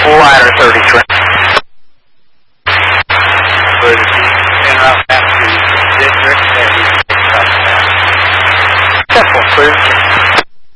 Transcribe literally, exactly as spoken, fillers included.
Ladder thirty-three. But if you interrupt after the district, that he's picked up that. ten four, clear.